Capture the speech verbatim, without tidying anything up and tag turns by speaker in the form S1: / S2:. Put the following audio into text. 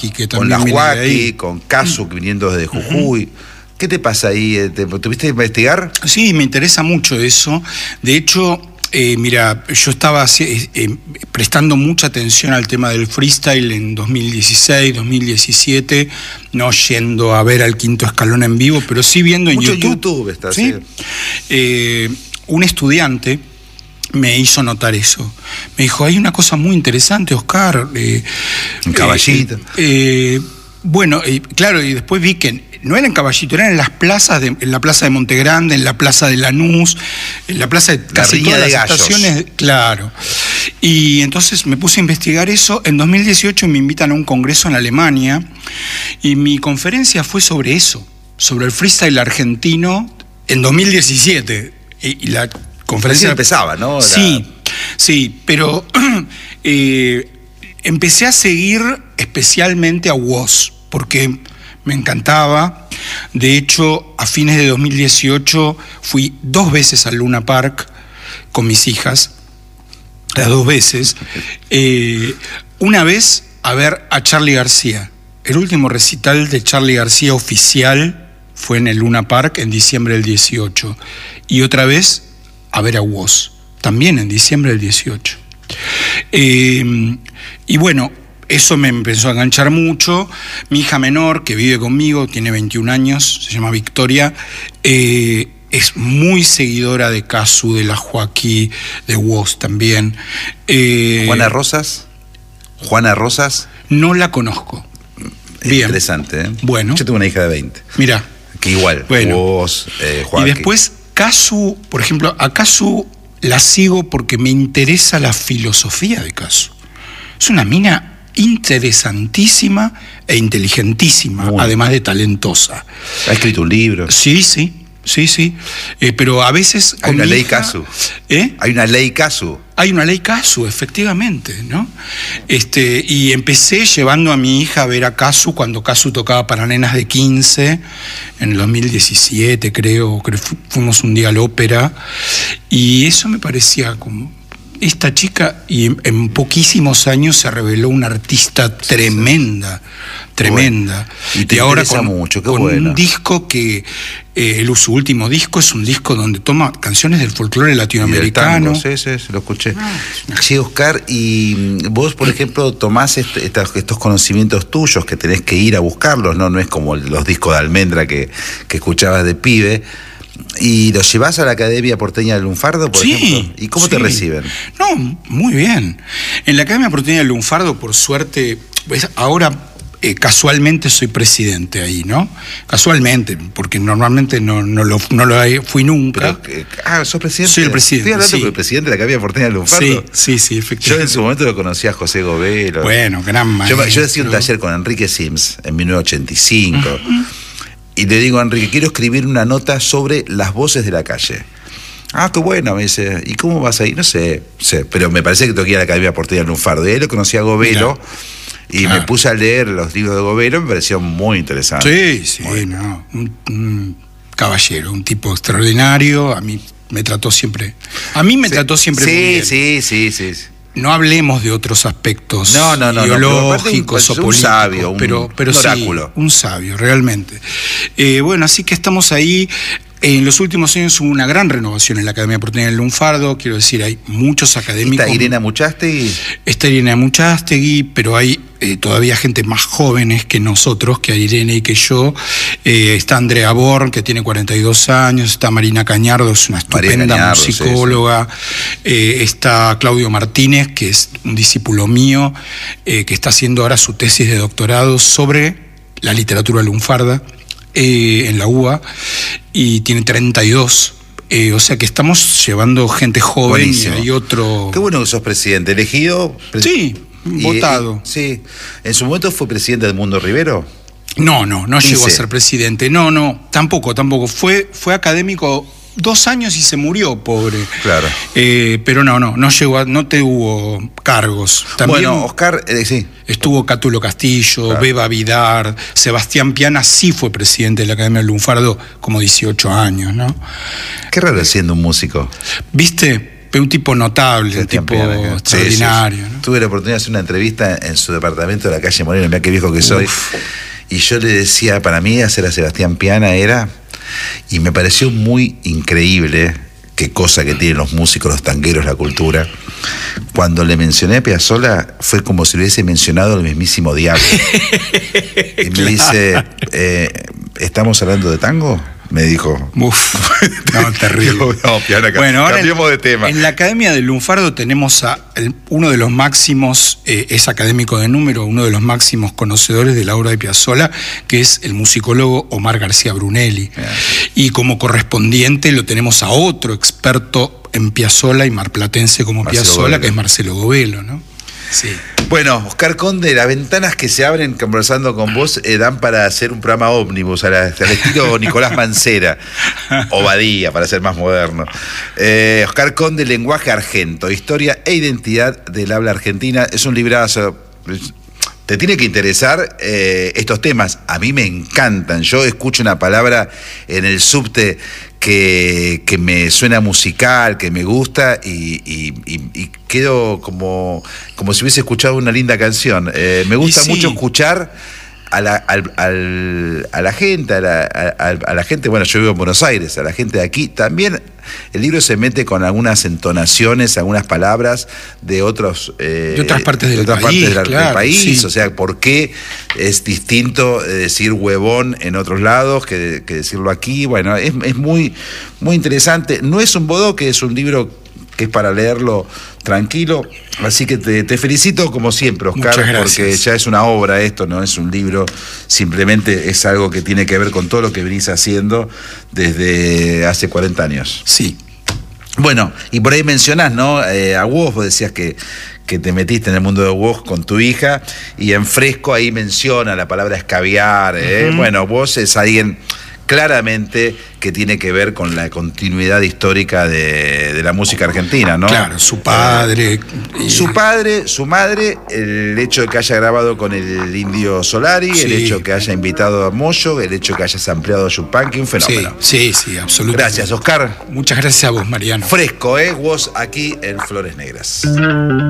S1: que
S2: con la Joaquí, con Casu, viniendo desde Jujuy. Uh-huh. ¿Qué te pasa ahí? ¿Te, ¿Tuviste que investigar?
S1: Sí, me interesa mucho eso. De hecho, eh, mira, yo estaba eh, eh, prestando mucha atención al tema del freestyle en dos mil dieciséis, dos mil diecisiete, no yendo a ver al Quinto Escalón en vivo, pero sí viendo en
S2: mucho
S1: YouTube.
S2: YouTube está,
S1: ¿sí?
S2: sí.
S1: Eh, un estudiante me hizo notar eso. Me dijo, hay una cosa muy interesante, Oscar. Eh,
S2: un caballito.
S1: Eh, eh, bueno, eh, claro, y después vi que no era en Caballito, eran en las plazas, de, en la plaza de Montegrande, en la plaza de Lanús, en la plaza de casi
S2: la
S1: todas
S2: de
S1: las
S2: gallos.
S1: estaciones, claro. Y entonces me puse a investigar eso. En dos mil dieciocho me invitan a un congreso en Alemania y mi conferencia fue sobre eso, sobre el freestyle argentino en dos mil diecisiete. Y, y la conferencia
S2: Recién empezaba, ¿no? Era...
S1: Sí, sí, pero eh, empecé a seguir especialmente a Woz, porque me encantaba. De hecho, a fines de dos mil dieciocho fui dos veces al Luna Park con mis hijas, las dos veces. Eh, una vez a ver a Charly García. El último recital de Charly García oficial fue en el Luna Park en diciembre del dieciocho. Y otra vez a ver a Woz, también en diciembre del dieciocho. Eh, y bueno, eso me empezó a enganchar mucho. Mi hija menor, que vive conmigo, tiene veintiún años, se llama Victoria, eh, es muy seguidora de Casu, de la Joaquí, de Woz también. Eh,
S2: ¿Juana Rosas? ¿Juana Rosas?
S1: No la conozco.
S2: Es
S1: Bien.
S2: Interesante, ¿eh?
S1: Bueno.
S2: Yo tengo una hija de veinte.
S1: Mirá.
S2: Que igual,
S1: bueno.
S2: Woz, eh, Joaquí.
S1: Y después, Casu, por ejemplo, a Casu la sigo porque me interesa la filosofía de Casu. Es una mina interesantísima e inteligentísima, muy, además de talentosa.
S2: ¿Ha escrito un libro?
S1: Sí, sí, sí, sí. Eh, pero a veces...
S2: Hay una ley
S1: hija,
S2: Casu.
S1: ¿Eh?
S2: Hay una ley Casu.
S1: Hay una ley Casu, efectivamente, ¿no? Este, y empecé llevando a mi hija a ver a Casu cuando Casu tocaba para nenas de quince, en el dos mil diecisiete, creo, creo fuimos un día al ópera, y eso me parecía como... Esta chica, y en, en poquísimos años se reveló una artista tremenda, tremenda.
S2: Bueno, y te
S1: y ahora con,
S2: mucho, qué
S1: con
S2: bueno.
S1: un disco que, eh, el, su último disco es un disco donde toma canciones del folclore latinoamericano.
S2: Sí, sí, sí, lo escuché. Ah. Sí, Oscar, y vos, por ejemplo, tomás este, estos, estos conocimientos tuyos que tenés que ir a buscarlos, ¿no? No es como los discos de Almendra que, que escuchabas de pibe. ¿Y los llevas a la Academia Porteña del Lunfardo, por
S1: sí,
S2: ejemplo? ¿Y cómo
S1: sí.
S2: te reciben?
S1: No, muy bien. En la Academia Porteña del Lunfardo, por suerte, pues ahora eh, casualmente soy presidente ahí, ¿no? Casualmente, porque normalmente no, no, lo, no lo fui nunca.
S2: Pero, ah, ¿sos presidente?
S1: Soy el presidente,
S2: Estoy hablando
S1: sí.
S2: con el presidente de la Academia Porteña del Lunfardo.
S1: Sí, sí, sí, efectivamente.
S2: Yo en su momento lo conocí a José Govelo.
S1: Bueno, gran maestro.
S2: Yo, yo hacía un taller con Enrique Sims en mil novecientos ochenta y cinco. Uh-huh. Y le digo a Enrique, quiero escribir una nota sobre las voces de la calle. Ah, qué bueno, me dice. ¿Y cómo vas ahí? No sé, sé pero me parece que tengo que ir a la Academia Porteña del Lunfardo. Y ahí lo conocí a Govelo. Mira. Y ah. me puse a leer los libros de Govelo, me pareció muy interesante.
S1: Sí, sí, muy. no. Un, un caballero, un tipo extraordinario. A mí me trató siempre. A mí me sí. trató siempre
S2: sí,
S1: muy bien.
S2: Sí, sí, sí, sí.
S1: No hablemos de otros aspectos
S2: no, no, no,
S1: ideológicos
S2: no,
S1: o políticos,
S2: un sabio, un,
S1: pero, pero
S2: un oráculo.
S1: Sí, un sabio, realmente. Eh, bueno, así que estamos ahí. En los últimos años hubo una gran renovación en la Academia Porteña del Lunfardo, quiero decir, hay muchos académicos.
S2: ¿Está Irene Muchastegui?
S1: Está Irene Muchastegui, pero hay eh, todavía gente más jóvenes que nosotros, que Irene y que yo. Eh, está Andrea Born, que tiene cuarenta y dos años, está Marina Cañardo, es una estupenda Cañardo, musicóloga, sí, sí. Eh, está Claudio Martínez, que es un discípulo mío, eh, que está haciendo ahora su tesis de doctorado sobre la literatura lunfarda. Eh, en la U B A y tiene treinta y dos, eh, o sea que estamos llevando gente joven. Buenísimo. Y hay otro...
S2: Qué bueno que sos presidente, elegido.
S1: Pres... Sí, y, votado.
S2: Y, sí, ¿en su momento fue presidente de Edmundo Rivero?
S1: No, no, no llegó a ser presidente, no, no, tampoco, tampoco, fue, fue académico dos años y se murió, pobre.
S2: Claro.
S1: Eh, pero no, no, no llegó a, no tuvo cargos. También
S2: bueno, Oscar, eh, sí.
S1: Estuvo Cátulo Castillo, claro. Beba Vidar, Sebastián Piana sí fue presidente de la Academia del Lunfardo como dieciocho años, ¿no?
S2: Qué raro siendo un músico.
S1: ¿Viste? Pero un tipo notable, un tipo
S2: Piana,
S1: extraordinario.
S2: Sí, sí.
S1: ¿no?
S2: Tuve la oportunidad de hacer una entrevista en su departamento de la calle Moreno, mira qué viejo que soy. Uf. Y yo le decía, para mí hacer a Sebastián Piana era, y me pareció muy increíble, qué cosa que tienen los músicos, los tangueros, la cultura. Cuando le mencioné a Piazzolla, fue como si le hubiese mencionado al mismísimo diablo. Y me claro. dice, eh, ¿estamos hablando de tango? Me dijo.
S1: Uf, no, terrible.
S2: No, Piana,
S1: bueno, ahora
S2: cambiemos
S1: en,
S2: de tema.
S1: En la Academia del Lunfardo tenemos a el, uno de los máximos, eh, es académico de número, uno de los máximos conocedores de la obra de Piazzolla, que es el musicólogo Omar García Brunelli. Yeah. Y como correspondiente lo tenemos a otro experto en Piazzolla y marplatense como Marcelo Piazzolla, Gobelo. Que es Marcelo Gobelo, ¿no? Sí.
S2: Bueno, Oscar Conde, las ventanas que se abren conversando con vos eh, dan para hacer un programa ómnibus, al, al estilo Nicolás Mancera, o Badía, para ser más moderno. Eh, Oscar Conde, Lenguaje Argento, Historia e Identidad del Habla Argentina. Es un librazo. Te tiene que interesar eh, estos temas. A mí me encantan. Yo escucho una palabra en el subte que, que me suena musical, que me gusta y, y, y, y quedo como, como si hubiese escuchado una linda canción. Eh, me gusta sí. mucho escuchar a la, al, al, a la gente, a la, a, a la gente, bueno, yo vivo en Buenos Aires, a la gente de aquí. También el libro se mete con algunas entonaciones, algunas palabras de otros eh,
S1: de otras partes del
S2: de otras
S1: país,
S2: partes del,
S1: claro,
S2: del país.
S1: Sí.
S2: O sea, ¿por qué es distinto decir huevón en otros lados que, que decirlo aquí? Bueno, es, es muy, muy interesante. No es un bodoque, es un libro que es para leerlo tranquilo, así que te, te felicito como siempre, Oscar, porque ya es una obra esto, no es un libro, simplemente es algo que tiene que ver con todo lo que venís haciendo desde hace cuarenta años.
S1: Sí.
S2: Bueno, y por ahí mencionás, ¿no? Eh, a vos, vos decías que, que te metiste en el mundo de vos con tu hija, y en Fresco ahí menciona la palabra escabiar, ¿eh? Uh-huh. Bueno, vos es alguien claramente que tiene que ver con la continuidad histórica de, de la música argentina, ¿no?
S1: Claro, su padre.
S2: Eh, su padre, su madre, el hecho de que haya grabado con el Indio Solari, sí. el hecho de que haya invitado a Moyo, el hecho de que hayas ampliado a Yupanqui, un fenómeno.
S1: Sí, sí, sí, absolutamente.
S2: Gracias, Oscar.
S1: Muchas gracias a vos, Mariano.
S2: Fresco, ¿eh? Vos aquí en Flores Negras.